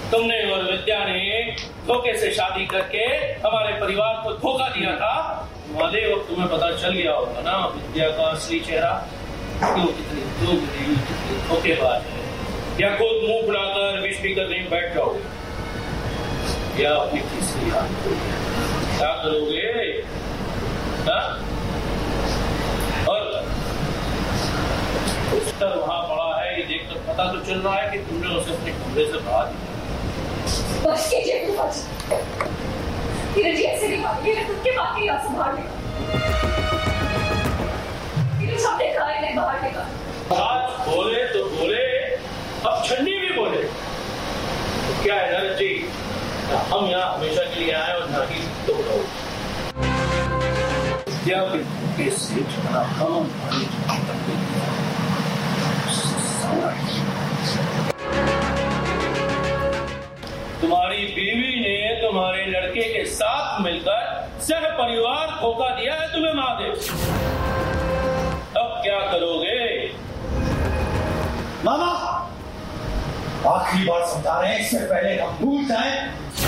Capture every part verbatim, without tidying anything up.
तुमने और विद्या ने धोखे से शादी करके हमारे परिवार को धोखा दिया था। महादेव, अब तुम्हें पता चल गया होगा ना विद्या का असली चेहरा, क्यों कितनी कितनी धोखेबाज है। या खुद मुंह फुलाकर विष पीकर कहीं बैठ जाओगे, या अपनी तीसरी हाथ क्या करोगे? हा? और उसका वहां पड़ा है, ये देखकर पता तो चल रहा है कि तुमने उसे अपने कमरे से बाहर निकाला। बस कीजिए बस। धीरज जी ऐसे नहीं मानिए, मैं खुद के बात की याद संभाल लेगा। धीरज हमने कहा है नहीं बाहर निकाल। आज बोले तो बोले, अब छन्नी भी बोले तो क्या है धीरज जी, हम यहाँ हमेशा के लिए आए और ना ही तो रहो। क्या कैसे चला हम तुम्हारी बीवी ने तुम्हारे लड़के के साथ मिलकर सह परिवार धोखा दिया है तुम्हें महादेव। अब क्या करोगे? मामा, आखिरी बार समझा रहे हैं, इससे पहले हम भूल जाएं।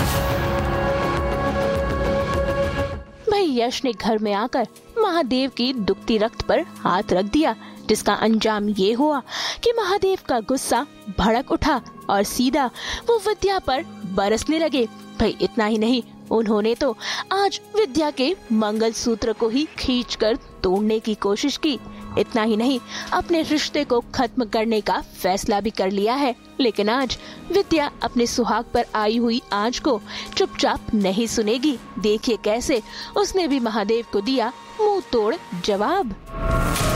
भाई यश ने घर में आकर महादेव की दुखती रक्त पर हाथ रख दिया, जिसका अंजाम ये हुआ कि महादेव का गुस्सा भड़क उठा और सीधा वो विद्या पर बरसने लगे। भाई इतना ही नहीं, उन्होंने तो आज विद्या के मंगलसूत्र को ही खींचकर तोड़ने की कोशिश की। इतना ही नहीं, अपने रिश्ते को खत्म करने का फैसला भी कर लिया है। लेकिन आज विद्या अपने सुहाग पर आई हुई आंच को चुपचाप नहीं सुनेगी। देखिए कैसे उसने भी महादेव को दिया मुंह तोड़ जवाब।